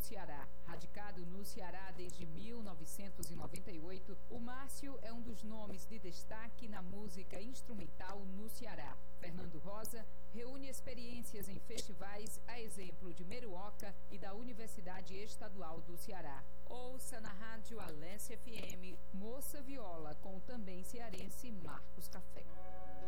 Ceará. Radicado no Ceará desde 1998, o Márcio é um dos nomes de destaque na música instrumental no Ceará. Fernando Rosa reúne experiências em festivais, a exemplo de Meruoca e da Universidade Estadual do Ceará. Ouça na rádio Alesse FM, Moça Viola, com o também cearense Marcos Café.